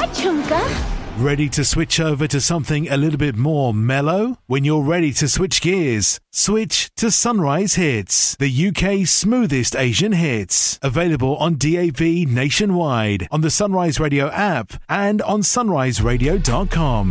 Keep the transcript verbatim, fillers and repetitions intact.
what, Chunka? Ready to switch over to something a little bit more mellow? When you're ready to switch gears, switch to Sunrise Hits, the U K's smoothest Asian hits. Available on D A B nationwide, on the Sunrise Radio app, and on sunrise radio dot com.